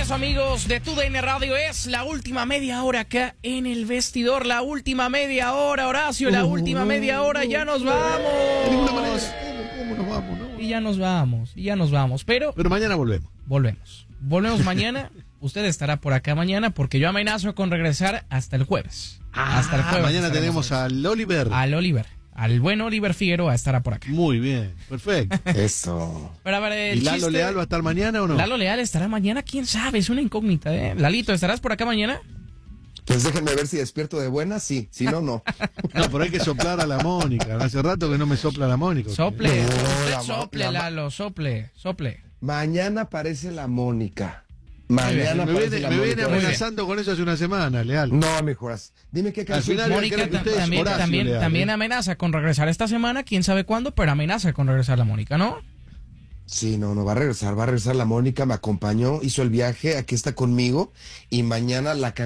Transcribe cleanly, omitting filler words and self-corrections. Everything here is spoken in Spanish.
regreso, amigos, de TUDN Radio. Es la última media hora acá en el vestidor. La última media hora, Horacio. La última media hora. Ya nos vamos. ¿Cómo nos vamos? No? Y ya nos vamos. Pero mañana volvemos. Volvemos mañana. Usted estará por acá mañana porque yo amenazo con regresar hasta el jueves. Hasta el jueves. Mañana tenemos al Oliver. Al buen Oliver Figueroa estará por acá. Muy bien, perfecto. Eso. Pero a ver, ¿Y Lalo Leal va a estar mañana o no? Lalo Leal estará mañana, quién sabe, es una incógnita, ¿eh? Lalito, ¿estarás por acá mañana? Pues déjenme ver si despierto de buena, sí. Si no, no. No, pero hay que soplar a la Mónica. Hace rato que no me sopla la Mónica. Sople, No, sople, Lalo, sople. Mañana aparece la Mónica. Mañana me aparece la viene Mónica. amenazando con eso hace una semana, Leal. No, mejoras. Dime qué canción. Al final, Mónica creo que usted es Horacio Leal, también amenaza con regresar esta semana, quién sabe cuándo, pero amenaza con regresar la Mónica, ¿no? Sí, no va a regresar la Mónica, me acompañó, hizo el viaje, aquí está conmigo, y mañana la